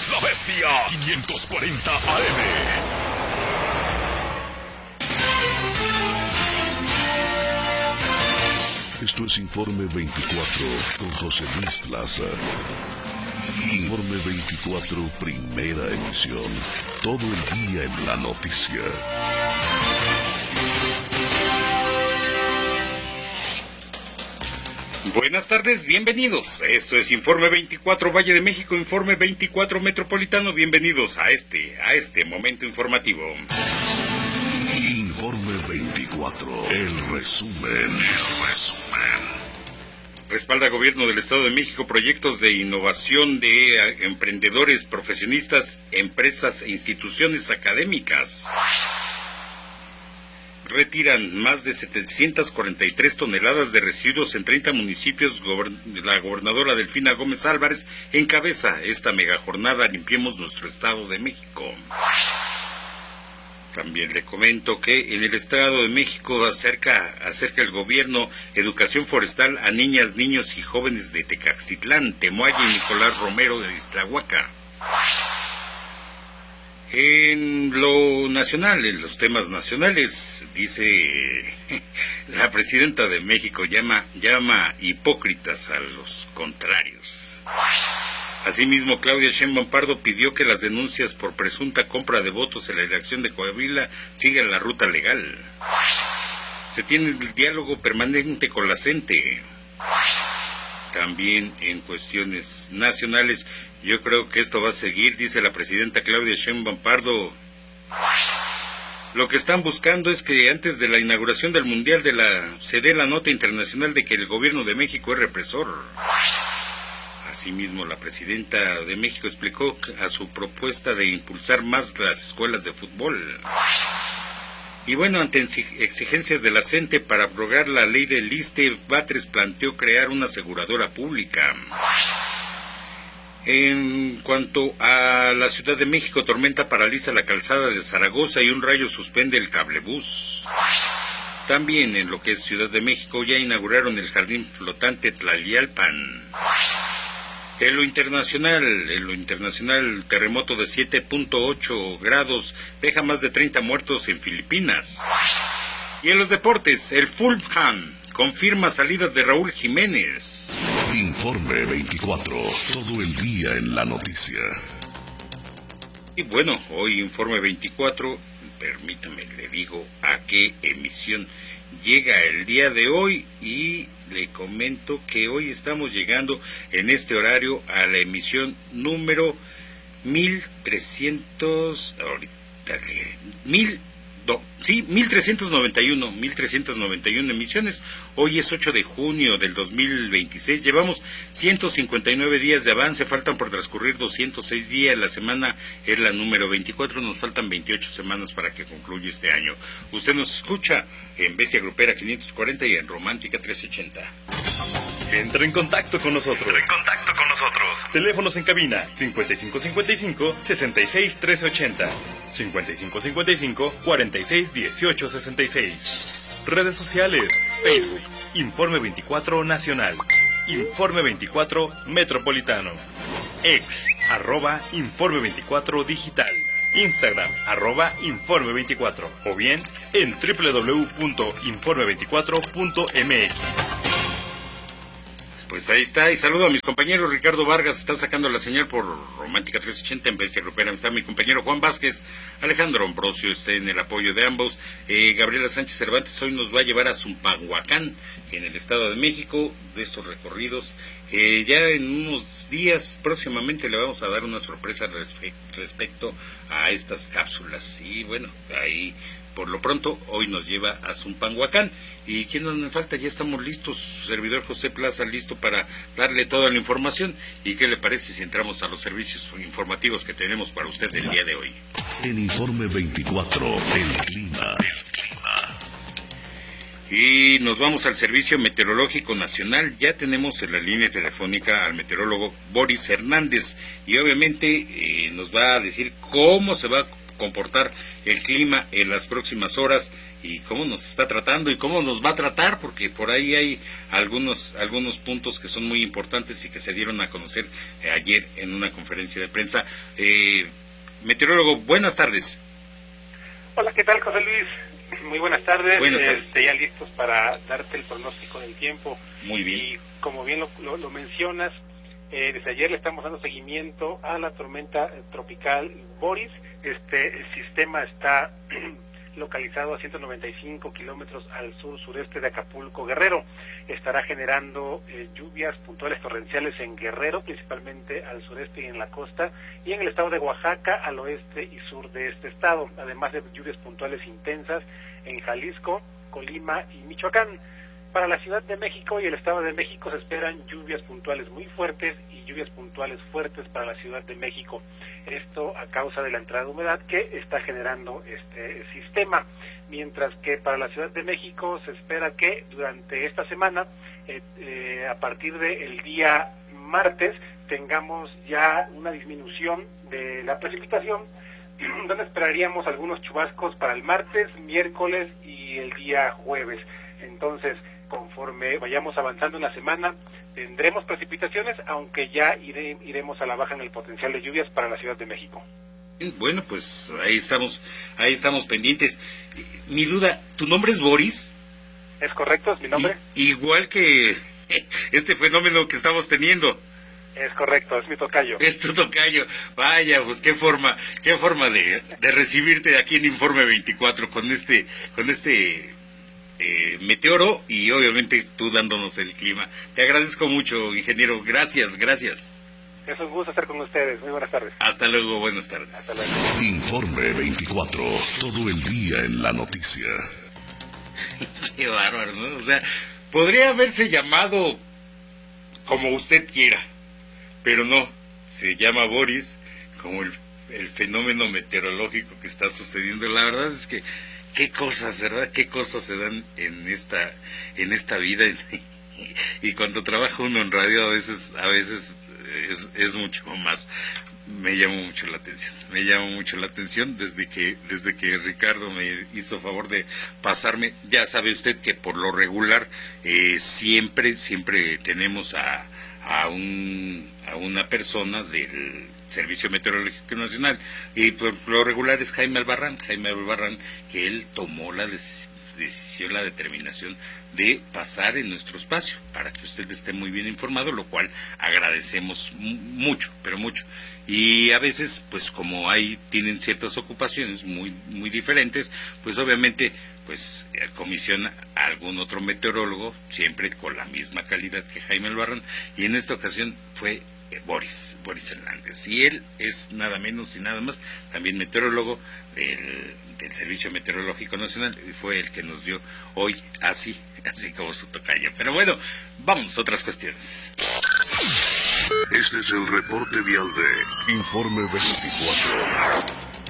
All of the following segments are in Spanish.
es la Bestia 540 AM. Esto es Informe 24 con José Luis Plaza. Informe 24, primera emisión. Todo el día en la noticia. Buenas tardes, bienvenidos. Esto es Informe 24 Valle de México, Informe 24 Metropolitano. Bienvenidos a este momento informativo. Informe 24, el resumen. Respalda Gobierno del Estado de México proyectos de innovación de emprendedores, profesionistas, empresas e instituciones académicas. Retiran más de 743 toneladas de residuos en 30 municipios. La gobernadora Delfina Gómez Álvarez encabeza esta megajornada Limpiemos Nuestro Estado de México. También le comento que en el Estado de México acerca el gobierno educación forestal a niñas, niños y jóvenes de Tecaxitlán, Temoaya y Nicolás Romero de Iztlahuaca. En lo nacional, en los temas nacionales, dice la presidenta de México llama hipócritas a los contrarios. Asimismo, Claudia Sheinbaum Pardo pidió que las denuncias por presunta compra de votos en la elección de Coahuila sigan la ruta legal. Se tiene el diálogo permanente con la CENTE. También en cuestiones nacionales, yo creo que esto va a seguir, dice la presidenta Claudia Sheinbaum Pardo. Lo que están buscando es que antes de la inauguración del Mundial se dé la nota internacional de que el gobierno de México es represor. Asimismo, la presidenta de México explicó a su propuesta de impulsar más las escuelas de fútbol. Y bueno, ante exigencias de la CENTE para abrogar la ley del ISSSTE, Batres planteó crear una aseguradora pública. En cuanto a la Ciudad de México, tormenta paraliza la calzada de Zaragoza y un rayo suspende el cablebús. También en lo que es Ciudad de México ya inauguraron el jardín flotante Tlallalpan. En lo internacional, terremoto de 7.8 grados deja más de 30 muertos en Filipinas. Y en los deportes, el Fulham confirma salidas de Raúl Jiménez. Informe 24, todo el día en la noticia. Y bueno, hoy Informe 24, permítame, le digo a qué emisión llega el día de hoy y le comento que hoy estamos llegando en este horario a la emisión número 1391 emisiones. Hoy es 8 de junio del 2026. Llevamos 159 días de avance, faltan por transcurrir 206 días. La semana es la número 24, nos faltan 28 semanas para que concluya este año. Usted nos escucha en Bestia Grupera 540 y en Romántica 380. Entra en contacto con nosotros. Teléfonos en cabina 5555-661380, 5555-461866. Redes sociales, Facebook, Informe 24 Nacional, Informe 24 Metropolitano, @Informe 24 Digital, Instagram, @Informe24, o bien en www.informe24.mx. Pues ahí está, y saludo a mis compañeros. Ricardo Vargas está sacando la señal por Romántica 380 en Bestia Grupera. Está mi compañero Juan Vázquez, Alejandro Ambrosio está en el apoyo de ambos. Gabriela Sánchez Cervantes hoy nos va a llevar a Zumpanhuacán, en el Estado de México, de estos recorridos. Ya en unos días próximamente le vamos a dar una sorpresa respecto a estas cápsulas. Y bueno, ahí por lo pronto, hoy nos lleva a Zumpanhuacán. ¿Y quién nos falta? Ya estamos listos, su servidor José Plaza, listo para darle toda la información. ¿Y qué le parece si entramos a los servicios informativos que tenemos para usted el día de hoy? En Informe 24, el clima. Y nos vamos al Servicio Meteorológico Nacional. Ya tenemos en la línea telefónica al meteorólogo Boris Hernández. Y obviamente nos va a decir cómo se va a comportar el clima en las próximas horas y cómo nos está tratando y cómo nos va a tratar, porque por ahí hay algunos puntos que son muy importantes y que se dieron a conocer ayer en una conferencia de prensa. Meteorólogo, buenas tardes. Hola, ¿qué tal, José Luis? Muy buenas tardes. Buenas tardes. Ya listos para darte el pronóstico del tiempo. Muy bien. Y como bien lo mencionas, desde ayer le estamos dando seguimiento a la tormenta tropical Boris. El sistema está localizado a 195 kilómetros al sur-sureste de Acapulco, Guerrero. Estará generando lluvias puntuales torrenciales en Guerrero, principalmente al sureste y en la costa, y en el estado de Oaxaca, al oeste y sur de este estado, además de lluvias puntuales intensas en Jalisco, Colima y Michoacán. Para la Ciudad de México y el Estado de México se esperan lluvias puntuales muy fuertes y lluvias puntuales fuertes para la Ciudad de México. Esto a causa de la entrada de humedad que está generando este sistema. Mientras que para la Ciudad de México se espera que durante esta semana, a partir del día martes, tengamos ya una disminución de la precipitación, donde esperaríamos algunos chubascos para el martes, miércoles y el día jueves. Entonces, conforme vayamos avanzando en la semana, tendremos precipitaciones, aunque ya iremos a la baja en el potencial de lluvias para la Ciudad de México. Bueno, pues ahí estamos pendientes. Mi duda, ¿tu nombre es Boris? ¿Es correcto? ¿Es mi nombre? Igual que este fenómeno que estamos teniendo. Es correcto, es mi tocayo. Es tu tocayo. Vaya, pues qué forma de recibirte aquí en Informe 24 con este meteoro y obviamente tú dándonos el clima. Te agradezco mucho, ingeniero. Gracias. Es un gusto estar con ustedes. Muy buenas tardes. Hasta luego, buenas tardes. Hasta luego. Informe 24, todo el día en la noticia. Qué bárbaro, ¿no? O sea, podría haberse llamado como usted quiera, pero no, se llama Boris, como el fenómeno meteorológico que está sucediendo. La verdad es que qué cosas, ¿verdad? Qué cosas se dan en esta vida. Y cuando trabaja uno en radio a veces es mucho más. Me llamó mucho la atención desde que Ricardo me hizo favor de pasarme. Ya sabe usted que por lo regular siempre tenemos a una persona del Servicio Meteorológico Nacional, y por lo regular es Jaime Albarrán, que él tomó la decisión, la determinación de pasar en nuestro espacio para que usted esté muy bien informado, lo cual agradecemos mucho, pero mucho. Y a veces, pues como tienen ciertas ocupaciones muy diferentes, pues obviamente pues comisiona a algún otro meteorólogo, siempre con la misma calidad que Jaime Albarrán, y en esta ocasión fue Boris Hernández, y él es nada menos y nada más también meteorólogo del Servicio Meteorológico Nacional, y fue el que nos dio hoy así como su tocayo. Pero bueno, vamos a otras cuestiones. Este es el reporte vial de Informe 24.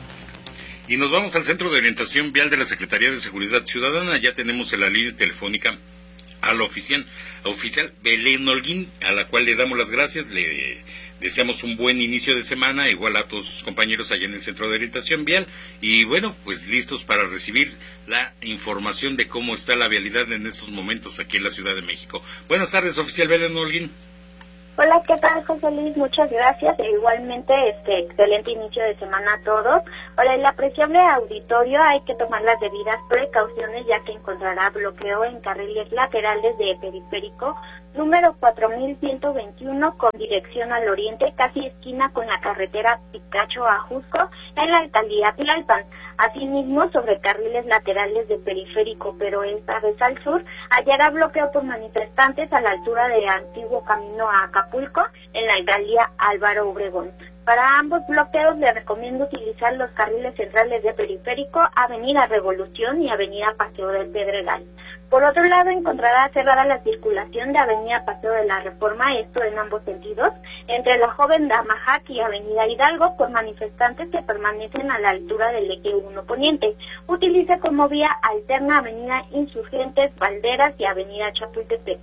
Y nos vamos al Centro de Orientación Vial de la Secretaría de Seguridad Ciudadana. Ya tenemos en la línea telefónica a la oficial Belén Holguín, a la cual le damos las gracias, le deseamos un buen inicio de semana, igual a todos sus compañeros allá en el Centro de Orientación Vial, y bueno, pues listos para recibir la información de cómo está la vialidad en estos momentos aquí en la Ciudad de México. Buenas tardes, oficial Belén Holguín. Hola, ¿qué tal, José Luis? Muchas gracias. Igualmente, excelente inicio de semana a todos. Para el apreciable auditorio hay que tomar las debidas precauciones, ya que encontrará bloqueo en carriles laterales de periférico número 4121 con dirección al oriente, casi esquina con la carretera Picacho a Jusco, en la alcaldía Tlalpan. Asimismo, sobre carriles laterales de periférico, pero esta vez al sur, hallará bloqueo por manifestantes a la altura de antiguo camino a Acapulco, en la alcaldía Álvaro Obregón. Para ambos bloqueos le recomiendo utilizar los carriles centrales de periférico, Avenida Revolución y Avenida Paseo del Pedregal. Por otro lado, encontrará cerrada la circulación de Avenida Paseo de la Reforma, esto en ambos sentidos, entre la Joven Damajac y Avenida Hidalgo, por manifestantes que permanecen a la altura del eje 1 poniente. Utilice como vía alterna Avenida Insurgentes, Valderas y Avenida Chapultepec.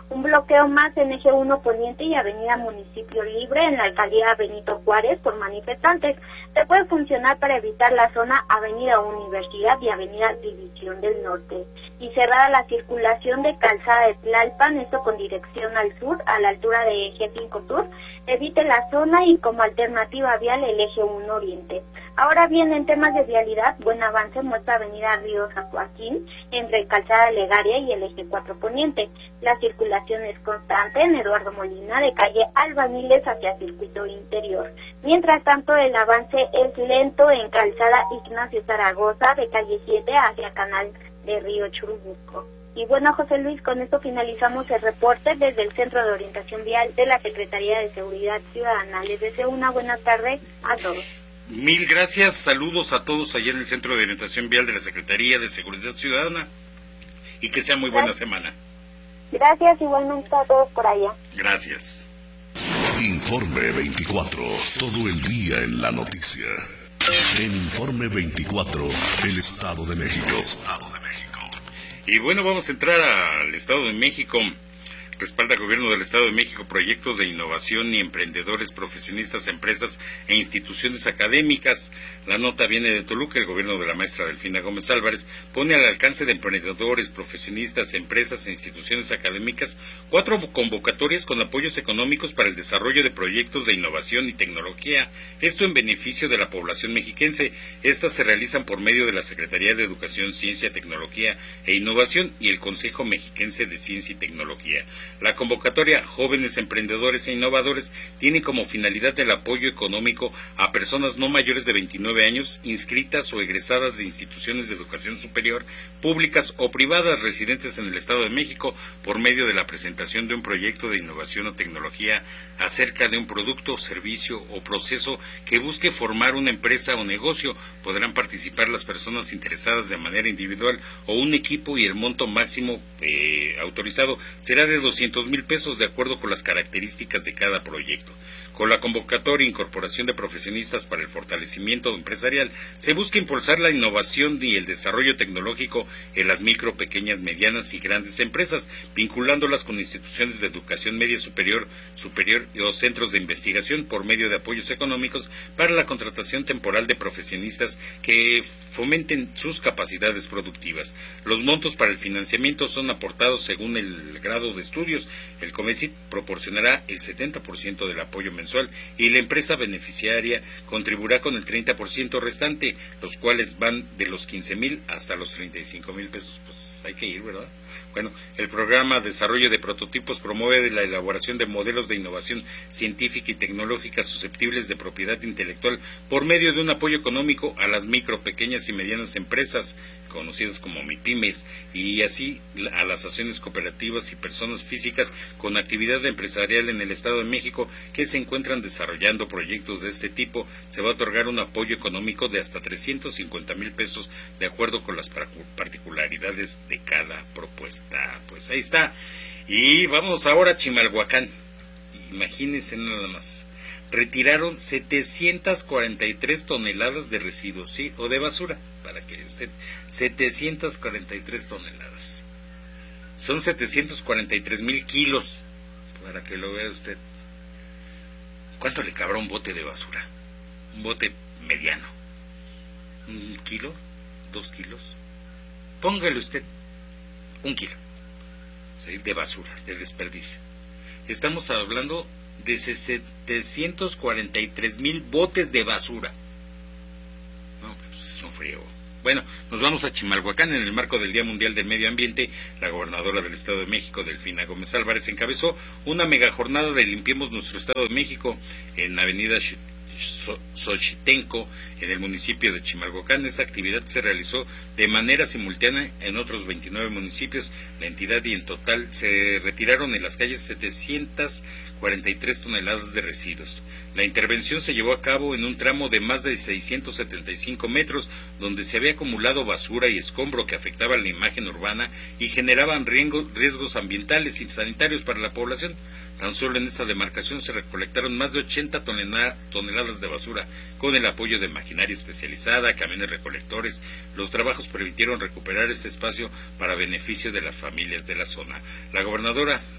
Un bloqueo más en Eje 1 Poniente y Avenida Municipio Libre en la alcaldía Benito Juárez por manifestantes. Se puede funcionar para evitar la zona Avenida Universidad y Avenida División del Norte. Y cerrada la circulación de Calzada de Tlalpan, esto con dirección al sur, a la altura de Eje 5 Sur. Evite la zona y como alternativa vial el Eje 1 Oriente. Ahora bien, en temas de vialidad, buen avance muestra Avenida Río San Joaquín entre Calzada Legaria y el Eje 4 Poniente. La circulación es constante en Eduardo Molina de calle Albañiles hacia Circuito Interior. Mientras tanto, el avance es lento en Calzada Ignacio Zaragoza de calle 7 hacia Canal de Río Churubusco. Y bueno, José Luis, con esto finalizamos el reporte desde el Centro de Orientación Vial de la Secretaría de Seguridad Ciudadana. Les deseo una buena tarde a todos. Mil gracias, saludos a todos allá en el Centro de Orientación Vial de la Secretaría de Seguridad Ciudadana y que sea muy buena semana. Gracias, igualmente a todos por allá. Gracias. Informe 24, todo el día en la noticia. En Informe 24, el Estado de México. Y bueno, vamos a entrar al Estado de México. Respalda el Gobierno del Estado de México proyectos de innovación y emprendedores, profesionistas, empresas e instituciones académicas. La nota viene de Toluca. El Gobierno de la maestra Delfina Gómez Álvarez pone al alcance de emprendedores, profesionistas, empresas e instituciones académicas 4 convocatorias con apoyos económicos para el desarrollo de proyectos de innovación y tecnología. Esto en beneficio de la población mexiquense. Estas se realizan por medio de la Secretaría de Educación, Ciencia, Tecnología e Innovación y el Consejo Mexiquense de Ciencia y Tecnología. La convocatoria Jóvenes Emprendedores e Innovadores tiene como finalidad el apoyo económico a personas no mayores de 29 años inscritas o egresadas de instituciones de educación superior, públicas o privadas residentes en el Estado de México por medio de la presentación de un proyecto de innovación o tecnología acerca de un producto, servicio o proceso que busque formar una empresa o negocio. Podrán participar las personas interesadas de manera individual o un equipo y el monto máximo autorizado será de 200,000 pesos de acuerdo con las características de cada proyecto. Con la convocatoria e incorporación de profesionistas para el fortalecimiento empresarial, se busca impulsar la innovación y el desarrollo tecnológico en las micro, pequeñas, medianas y grandes empresas, vinculándolas con instituciones de educación media superior o centros de investigación por medio de apoyos económicos para la contratación temporal de profesionistas que fomenten sus capacidades productivas. Los montos para el financiamiento son aportados según el grado de estudios. El COMECIT proporcionará el 70% del apoyo mensual y la empresa beneficiaria contribuirá con el 30% restante, los cuales van de los 15,000 hasta los 35,000 pesos. Pues hay que ir, ¿verdad? Bueno, el programa Desarrollo de Prototipos promueve la elaboración de modelos de innovación científica y tecnológica susceptibles de propiedad intelectual por medio de un apoyo económico a las micro, pequeñas y medianas empresas, conocidas como MIPYMES, y así a las asociaciones cooperativas y personas físicas con actividad empresarial en el Estado de México que se encuentran desarrollando proyectos de este tipo. Se va a otorgar un apoyo económico de hasta 350,000 pesos de acuerdo con las particularidades de cada propuesta. Pues ahí está. Y vamos ahora a Chimalhuacán. Imagínense nada más. Retiraron 743 toneladas de residuos, ¿sí? O de basura, para que usted... 743 toneladas. Son 743,000 kilos, para que lo vea usted. ¿Cuánto le cabrá un bote de basura? Un bote mediano. ¿1 kilo? ¿2 kilos? Póngale usted 1 kilo, ¿sí? De basura, de desperdicio. Estamos hablando de 743,000 botes de basura. No, pues es un frío. Bueno, nos vamos a Chimalhuacán. En el marco del Día Mundial del Medio Ambiente, la gobernadora del Estado de México, Delfina Gómez Álvarez, encabezó una mega jornada de Limpiemos Nuestro Estado de México en Avenida Xochitenco, en el municipio de Chimalhuacán. Esta actividad se realizó de manera simultánea en otros 29 municipios la entidad y en total se retiraron en las calles 743 toneladas de residuos. La intervención se llevó a cabo en un tramo de más de 675 metros, donde se había acumulado basura y escombro que afectaba la imagen urbana y generaban riesgos ambientales y sanitarios para la población. Tan solo en esta demarcación se recolectaron más de 80 toneladas de basura con el apoyo de maquinaria especializada, camiones recolectores. Los trabajos permitieron recuperar este espacio para beneficio de las familias de la zona. La gobernadora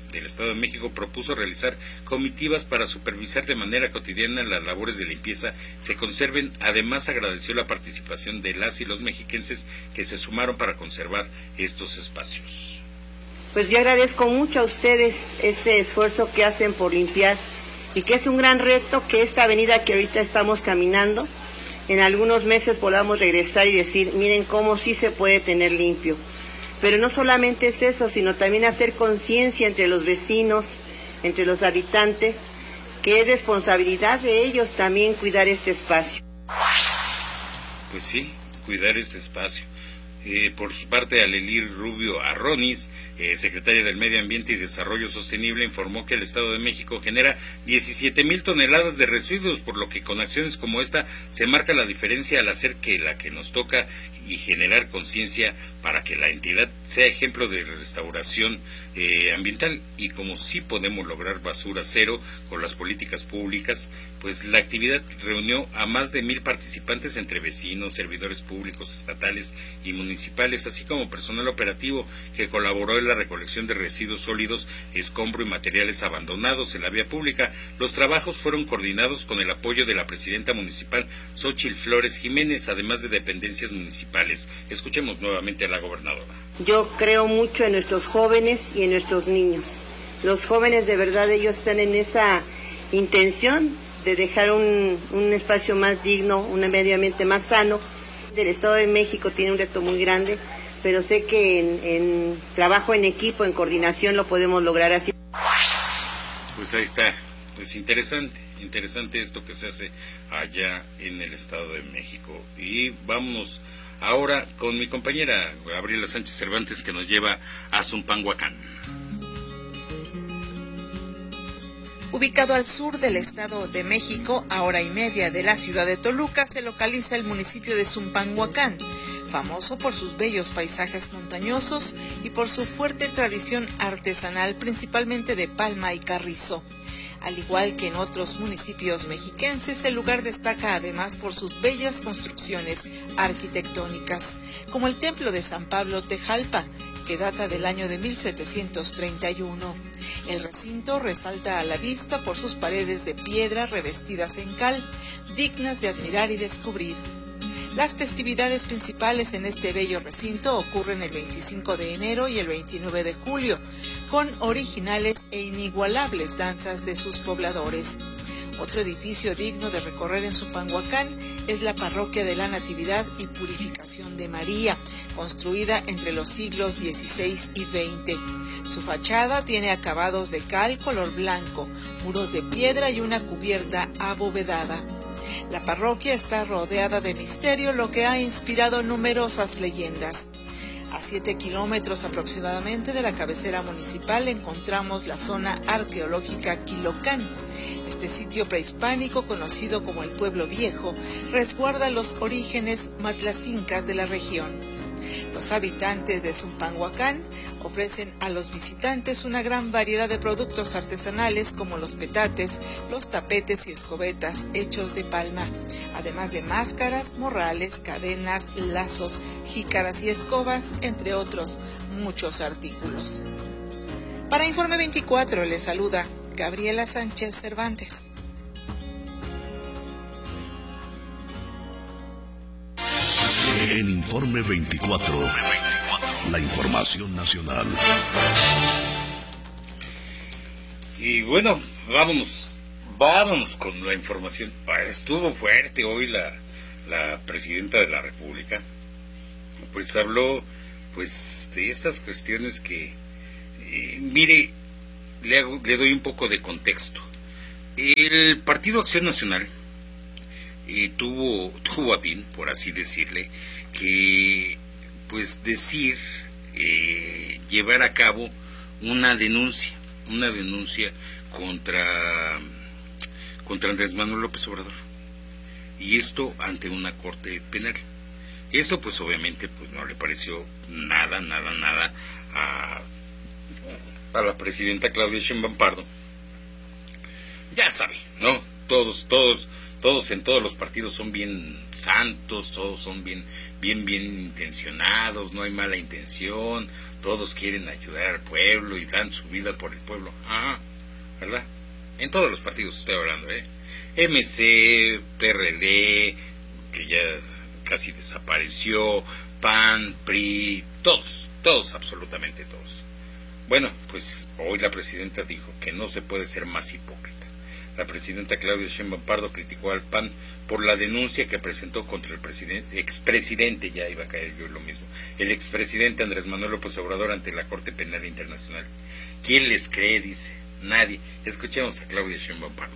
del Estado de México propuso realizar comitivas para supervisar de manera cotidiana las labores de limpieza se conserven. Además, agradeció la participación de las y los mexiquenses que se sumaron para conservar estos espacios. Pues yo agradezco mucho a ustedes ese esfuerzo que hacen por limpiar y que es un gran reto que esta avenida que ahorita estamos caminando, en algunos meses podamos regresar y decir, miren cómo sí se puede tener limpio. Pero no solamente es eso, sino también hacer conciencia entre los vecinos, entre los habitantes, que es responsabilidad de ellos también cuidar este espacio. Pues sí, cuidar este espacio. Por su parte, Alelir Rubio Arronis, secretaria del Medio Ambiente y Desarrollo Sostenible, informó que el Estado de México genera 17,000 toneladas de residuos, por lo que con acciones como esta se marca la diferencia al hacer que la que nos toca y generar conciencia para que la entidad sea ejemplo de restauración ambiental. Y como sí podemos lograr basura cero con las políticas públicas, pues la actividad reunió a más de 1,000 participantes entre vecinos, servidores públicos estatales y municipales, así como personal operativo que colaboró en la recolección de residuos sólidos, escombro y materiales abandonados en la vía pública. Los trabajos fueron coordinados con el apoyo de la presidenta municipal Xóchitl Flores Jiménez, además de dependencias municipales. Escuchemos nuevamente a la gobernadora. Yo creo mucho en nuestros jóvenes y en nuestros niños. Los jóvenes, de verdad, ellos están en esa intención de dejar un espacio más digno, un medio ambiente más sano. El Estado de México tiene un reto muy grande, pero sé que en trabajo en equipo, en coordinación, lo podemos lograr así. Pues ahí está, pues interesante esto que se hace allá en el Estado de México. Y vamos ahora con mi compañera Gabriela Sánchez Cervantes, que nos lleva a Zumpanhuacán. Ubicado al sur del Estado de México, a hora y media de la ciudad de Toluca, se localiza el municipio de Zumpanhuacán, famoso por sus bellos paisajes montañosos y por su fuerte tradición artesanal, principalmente de palma y carrizo. Al igual que en otros municipios mexiquenses, el lugar destaca además por sus bellas construcciones arquitectónicas, como el Templo de San Pablo Tejalpa, que data del año de 1731. El recinto resalta a la vista por sus paredes de piedra revestidas en cal, dignas de admirar y descubrir. Las festividades principales en este bello recinto ocurren el 25 de enero y el 29 de julio, con originales e inigualables danzas de sus pobladores. Otro edificio digno de recorrer en Zumpanhuacán es la Parroquia de la Natividad y Purificación de María, construida entre los siglos XVI y XX. Su fachada tiene acabados de cal color blanco, muros de piedra y una cubierta abovedada. La parroquia está rodeada de misterio, lo que ha inspirado numerosas leyendas. A 7 kilómetros aproximadamente de la cabecera municipal encontramos la zona arqueológica Quilocán. Este sitio prehispánico, conocido como el Pueblo Viejo, resguarda los orígenes matlacincas de la región. Los habitantes de Zumpanhuacán ofrecen a los visitantes una gran variedad de productos artesanales como los petates, los tapetes y escobetas hechos de palma, además de máscaras, morrales, cadenas, lazos, jícaras y escobas, entre otros muchos artículos. Para Informe 24 les saluda Gabriela Sánchez Cervantes. En Informe 24, la información nacional. Y bueno, vámonos con la información. Estuvo fuerte hoy la presidenta de la República. Pues habló pues de estas cuestiones que, mire, le doy un poco de contexto. El Partido Acción Nacional tuvo a bien, por así decirle, que pues llevar a cabo una denuncia contra Andrés Manuel López Obrador, y esto ante una corte penal. Esto pues obviamente pues no le pareció nada a la presidenta Claudia Sheinbaum Pardo. Ya sabe, ¿no? Todos todos en todos los partidos son bien santos, todos son bien intencionados, no hay mala intención, todos quieren ayudar al pueblo y dan su vida por el pueblo. ¿Verdad? En todos los partidos estoy hablando, MC, PRD, que ya casi desapareció, PAN, PRI, todos, absolutamente todos. Bueno, pues hoy la presidenta dijo que no se puede ser más hipócrita. La presidenta Claudia Sheinbaum Pardo criticó al PAN por la denuncia que presentó contra el expresidente, ya iba a caer yo lo mismo, el expresidente Andrés Manuel López Obrador ante la Corte Penal Internacional. ¿Quién les cree? Dice. Nadie. Escuchemos a Claudia Sheinbaum Pardo.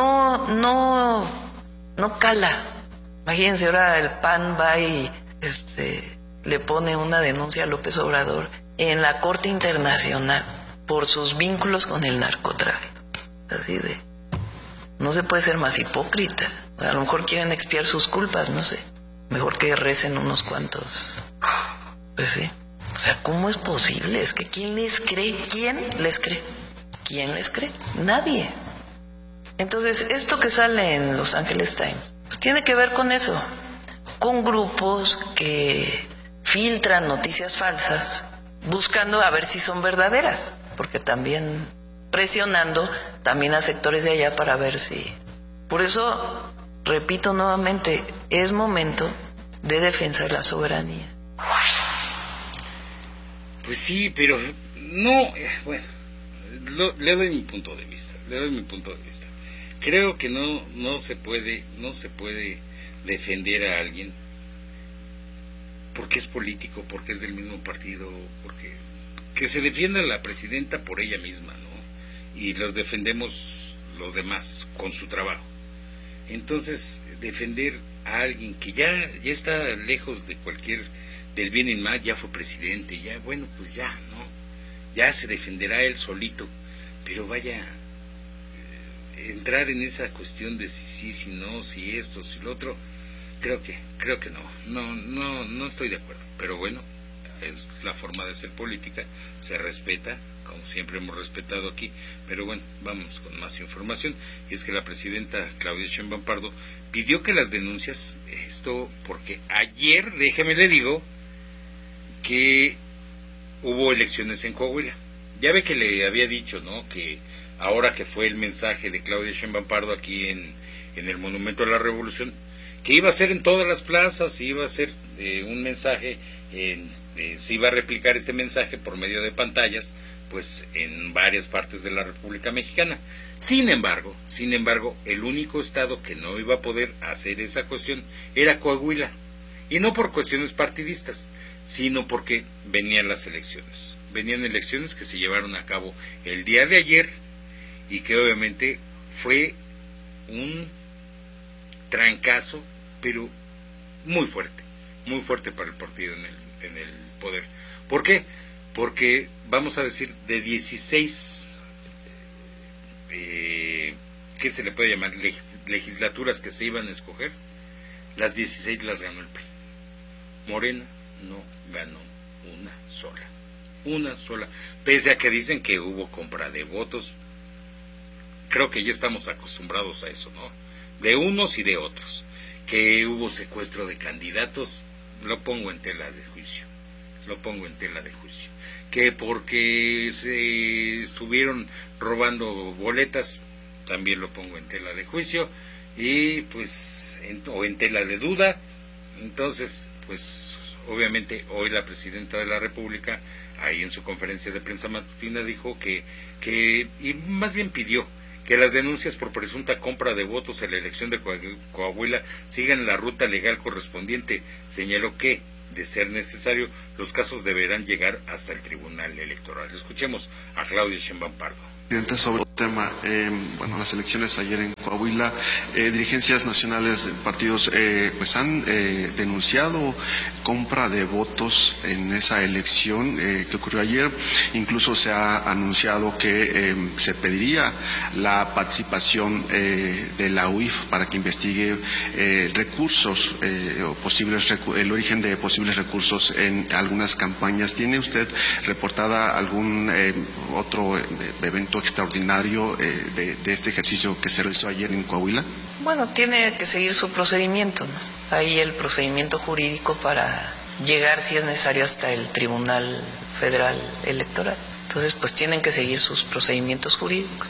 No cala. Imagínense, ahora el PAN va y le pone una denuncia a López Obrador en la Corte Internacional por sus vínculos con el narcotráfico. Así de... No se puede ser más hipócrita. A lo mejor quieren expiar sus culpas, no sé. Mejor que recen unos cuantos. Pues sí. O sea, ¿cómo es posible? Es que ¿quién les cree? ¿Quién les cree? ¿Quién les cree? Nadie. Entonces, esto que sale en Los Angeles Times, pues tiene que ver con eso. Con grupos que filtran noticias falsas, buscando a ver si son verdaderas. Porque también... presionando también a sectores de allá para ver si... Por eso, repito nuevamente, es momento de defensa de la soberanía. Pues sí, pero no... Bueno, le doy mi punto de vista, Creo que no se puede defender a alguien porque es político, porque es del mismo partido, porque... Que se defienda a la presidenta por ella misma, ¿no? Y los defendemos los demás con su trabajo. Entonces, defender a alguien que ya está lejos de del bien y mal, ya fue presidente, ya, bueno, pues ya, ¿no? Ya se defenderá él solito, pero vaya, entrar en esa cuestión de si sí, si no, si esto, si lo otro, creo que no estoy de acuerdo, pero bueno, es la forma de hacer política, se respeta, como siempre hemos respetado aquí, pero bueno, vamos con más información. Y es que la presidenta Claudia Sheinbaum Pardo pidió que las denuncias, esto porque ayer, déjeme le digo, que hubo elecciones en Coahuila. Ya ve que le había dicho, ¿no?, que ahora que fue el mensaje de Claudia Sheinbaum Pardo aquí en el Monumento a la Revolución, que iba a ser en todas las plazas, iba a ser un mensaje, se iba a replicar este mensaje por medio de pantallas, pues en varias partes de la República Mexicana. Sin embargo, el único estado que no iba a poder hacer esa cuestión era Coahuila, y no por cuestiones partidistas, sino porque venían las elecciones. Venían elecciones que se llevaron a cabo el día de ayer y que obviamente fue un trancazo, pero muy fuerte para el partido en el poder. ¿Por qué? Porque, vamos a decir, de 16, ¿qué se le puede llamar?, legislaturas que se iban a escoger, las 16 las ganó el PRI. Morena no ganó una sola, pese a que dicen que hubo compra de votos. Creo que ya estamos acostumbrados a eso, ¿no?, de unos y de otros. Que hubo secuestro de candidatos, lo pongo en tela de juicio. Que porque se estuvieron robando boletas, también lo pongo en tela de juicio, y pues o en tela de duda. Entonces, pues obviamente hoy la presidenta de la República, ahí en su conferencia de prensa matutina, dijo que y más bien pidió que las denuncias por presunta compra de votos en la elección de Coahuila sigan la ruta legal correspondiente. Señaló que, de ser necesario, los casos deberán llegar hasta el Tribunal Electoral. Escuchemos a Claudia Sheinbaum Pardo. Sobre el tema, las elecciones ayer en Coahuila, dirigencias nacionales de partidos pues han denunciado compra de votos en esa elección que ocurrió ayer. Incluso se ha anunciado que se pediría la participación de la UIF para que investigue recursos o el origen de posibles recursos en algunas campañas. ¿Tiene usted reportada algún otro evento extraordinario de este ejercicio que se realizó ayer en Coahuila? Bueno, tiene que seguir su procedimiento, ¿no? Hay el procedimiento jurídico para llegar, si es necesario, hasta el Tribunal Federal Electoral. Entonces, pues tienen que seguir sus procedimientos jurídicos.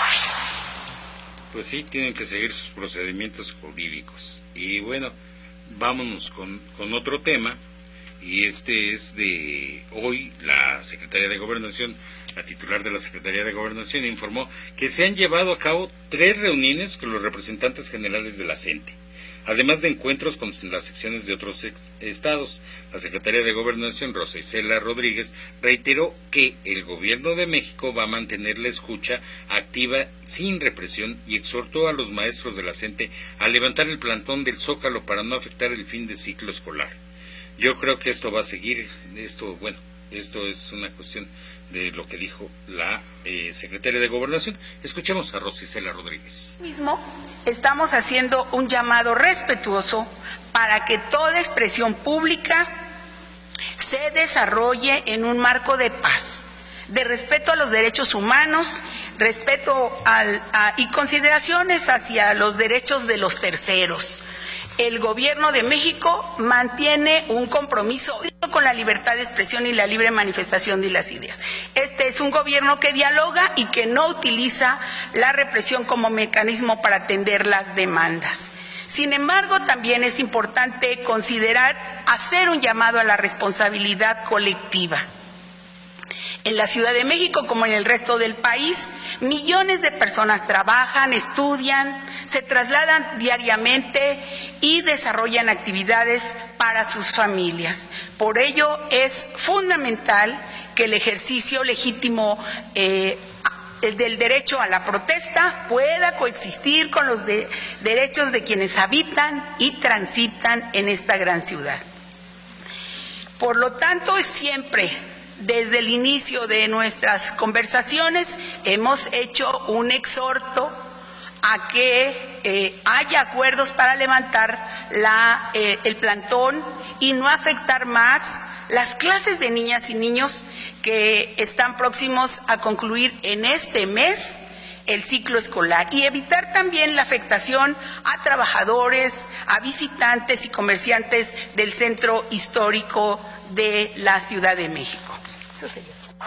Pues sí, tienen que seguir sus procedimientos jurídicos. Y bueno, vámonos con otro tema, y este es de hoy. La Secretaría de Gobernación, la titular de la Secretaría de Gobernación, informó que se han llevado a cabo 3 reuniones con los representantes generales de la CENTE, además de encuentros con las secciones de otros estados. La Secretaría de Gobernación, Rosa Isela Rodríguez, reiteró que el Gobierno de México va a mantener la escucha activa sin represión y exhortó a los maestros de la CENTE a levantar el plantón del Zócalo para no afectar el fin de ciclo escolar. Yo creo que esto va a seguir, esto es una cuestión de lo que dijo la Secretaria de Gobernación. Escuchemos a Rosa Isela Rodríguez. Mismo, estamos haciendo un llamado respetuoso para que toda expresión pública se desarrolle en un marco de paz, de respeto a los derechos humanos, respeto y consideraciones hacia los derechos de los terceros. El Gobierno de México mantiene un compromiso con la libertad de expresión y la libre manifestación de las ideas. Este es un gobierno que dialoga y que no utiliza la represión como mecanismo para atender las demandas. Sin embargo, también es importante considerar hacer un llamado a la responsabilidad colectiva. En la Ciudad de México, como en el resto del país, millones de personas trabajan, estudian, se trasladan diariamente y desarrollan actividades para sus familias. Por ello, es fundamental que el ejercicio legítimo del derecho a la protesta pueda coexistir con los derechos de quienes habitan y transitan en esta gran ciudad. Por lo tanto, es siempre, desde el inicio de nuestras conversaciones, hemos hecho un exhorto a que haya acuerdos para levantar el plantón y no afectar más las clases de niñas y niños que están próximos a concluir en este mes el ciclo escolar, y evitar también la afectación a trabajadores, a visitantes y comerciantes del centro histórico de la Ciudad de México. Eso sería.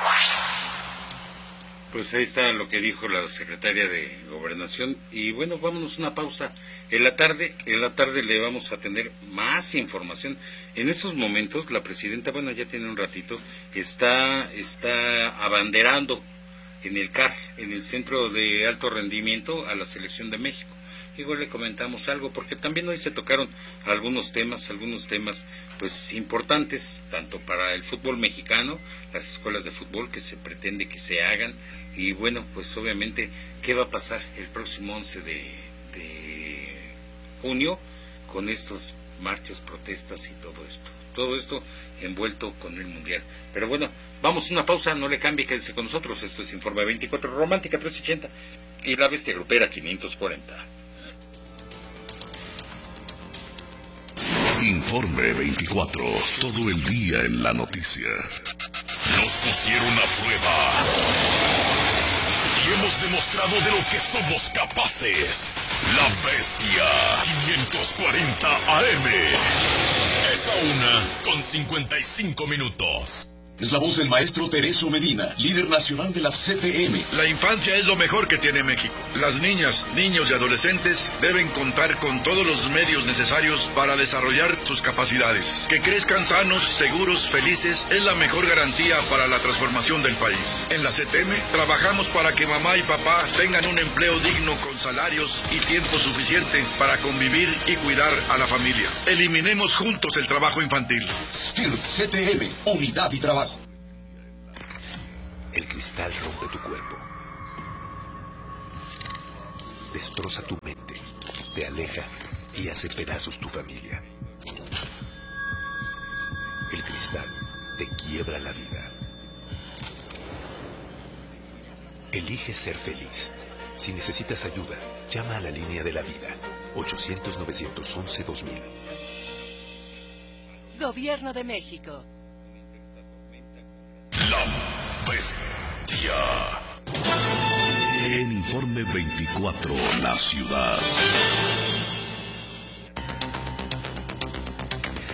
Pues ahí está lo que dijo la Secretaria de Gobernación. Y bueno, vámonos a una pausa. En la tarde le vamos a tener más información. En estos momentos la presidenta, bueno, ya tiene un ratito, está abanderando en el CAR, en el Centro de Alto Rendimiento, a la Selección de México. Igual le comentamos algo, porque también hoy se tocaron algunos temas pues importantes, tanto para el fútbol mexicano, las escuelas de fútbol que se pretende que se hagan, y bueno, pues obviamente, ¿qué va a pasar el próximo 11 de junio con estas marchas, protestas y todo esto? Todo esto envuelto con el Mundial. Pero bueno, vamos a una pausa, no le cambie, quédese con nosotros. Esto es Informe 24, Romántica 380 y La Bestia Grupera 540. Informe 24, todo el día en la noticia. Nos pusieron a prueba y hemos demostrado de lo que somos capaces. La Bestia 540 AM. Es la 1:55. Es la voz del maestro Tereso Medina, líder nacional de la CTM. La infancia es lo mejor que tiene México. Las niñas, niños y adolescentes deben contar con todos los medios necesarios para desarrollar sus capacidades. Que crezcan sanos, seguros, felices es la mejor garantía para la transformación del país. En la CTM trabajamos para que mamá y papá tengan un empleo digno con salarios y tiempo suficiente para convivir y cuidar a la familia. Eliminemos juntos el trabajo infantil. STIRT CTM, unidad y trabajo. El cristal rompe tu cuerpo, destroza tu mente, te aleja y hace pedazos tu familia. El cristal te quiebra la vida. Elige ser feliz. Si necesitas ayuda, llama a la línea de la vida, 800-911-2000. Gobierno de México. La Bestia. En Informe 24, la ciudad.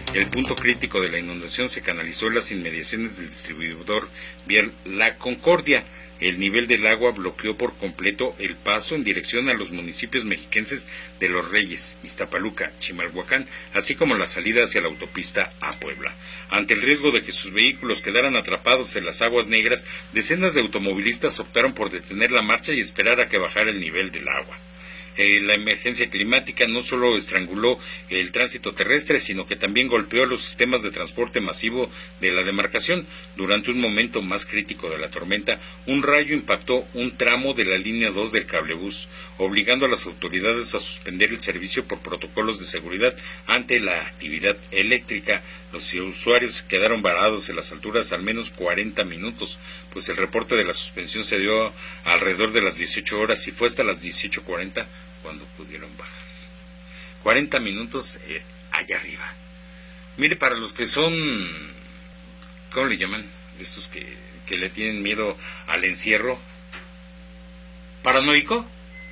El punto crítico de la inundación se canalizó en las inmediaciones del distribuidor vial La Concordia. El nivel del agua bloqueó por completo el paso en dirección a los municipios mexiquenses de Los Reyes, Iztapaluca, Chimalhuacán, así como la salida hacia la autopista a Puebla. Ante el riesgo de que sus vehículos quedaran atrapados en las aguas negras, decenas de automovilistas optaron por detener la marcha y esperar a que bajara el nivel del agua. La emergencia climática no solo estranguló el tránsito terrestre, sino que también golpeó los sistemas de transporte masivo de la demarcación. Durante un momento más crítico de la tormenta, un rayo impactó un tramo de la línea 2 del cablebús, obligando a las autoridades a suspender el servicio por protocolos de seguridad ante la actividad eléctrica. Los usuarios quedaron varados en las alturas al menos 40 minutos, pues el reporte de la suspensión se dio alrededor de las 18 horas y fue hasta las 18:40 cuando pudieron bajar. 40 minutos allá arriba. Mire, para los que son, ¿cómo le llaman? Estos que le tienen miedo al encierro. ¿Paranoico?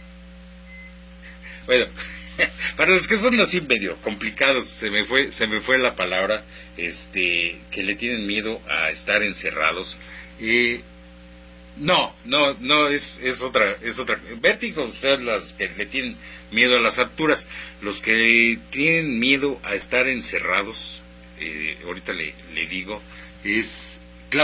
Bueno, para los que son así medio complicados, se me fue la palabra, que le tienen miedo a estar encerrados. No, es otra. Vértigo, o sea, las que le tienen miedo a las alturas. Los que tienen miedo a estar encerrados, ahorita le digo, es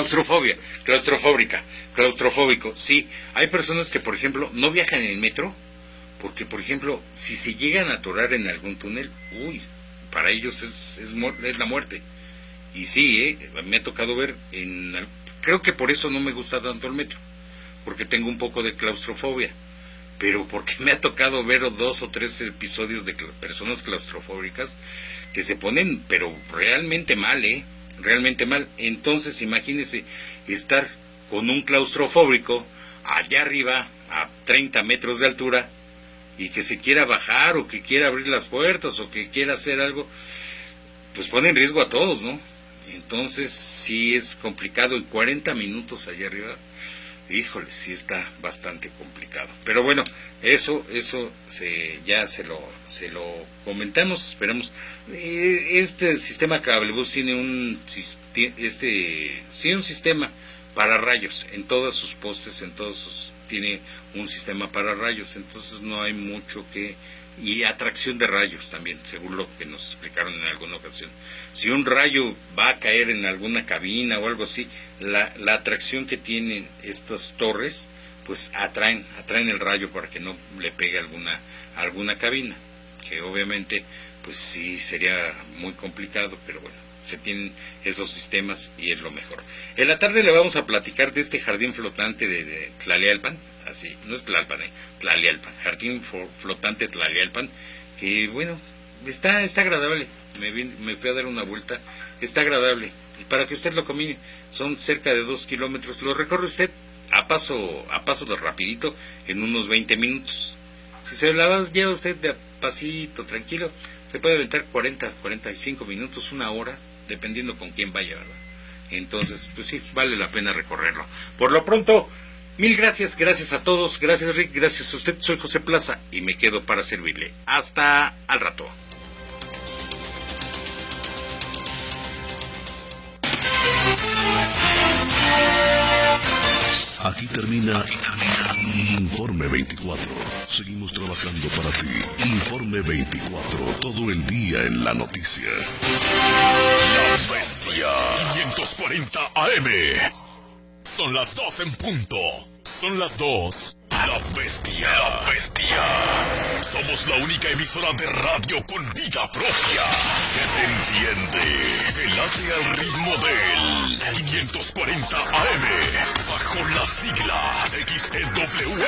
claustrofóbico. Sí, hay personas que, por ejemplo, no viajan en el metro, porque, por ejemplo, si se llegan a atorar en algún túnel, para ellos es la muerte. Y sí, me ha tocado ver creo que por eso no me gusta tanto el metro, porque tengo un poco de claustrofobia, pero porque me ha tocado ver 2 o 3 episodios de personas claustrofóbicas que se ponen, pero realmente mal, realmente mal. Entonces, imagínese estar con un claustrofóbico allá arriba, a 30 metros de altura, y que se quiera bajar, o que quiera abrir las puertas, o que quiera hacer algo, pues pone en riesgo a todos, ¿no? Entonces sí es complicado, y 40 minutos allá arriba, híjole, sí está bastante complicado. Pero bueno, eso ya se lo comentamos, esperamos. Este sistema cablebús tiene un sistema para rayos en todos sus postes, tiene un sistema para rayos, entonces no hay mucho que... Y atracción de rayos también, según lo que nos explicaron en alguna ocasión. Si un rayo va a caer en alguna cabina o algo así, la atracción que tienen estas torres, pues atraen el rayo para que no le pegue alguna cabina, que obviamente pues sí sería muy complicado, pero bueno, se tienen esos sistemas y es lo mejor. En la tarde le vamos a platicar de este jardín flotante de Tlallalpan, así, no es Tlalpan, Tlallalpan, jardín flotante Tlallalpan, que bueno, está agradable. Me fui a dar una vuelta, está agradable, y para que usted lo camine, son cerca de 2 kilómetros, lo recorre usted a paso de rapidito en unos 20 minutos. Si se la lleva usted de pasito, tranquilo, se puede aventar 45 minutos, 1 hora, dependiendo con quién vaya, ¿verdad? Entonces, pues sí, vale la pena recorrerlo. Por lo pronto, mil gracias a todos, gracias Rick, gracias a usted, soy José Plaza y me quedo para servirle. Hasta al rato. Aquí termina Informe 24. Seguimos trabajando para ti. Informe 24, todo el día en la noticia. La Bestia 540 AM. Son las 2 en punto. Son las 2. La Bestia. La Bestia. Somos la única emisora de radio con vida propia que te entiende. Que late al ritmo del 540 AM. Bajo las siglas XEW.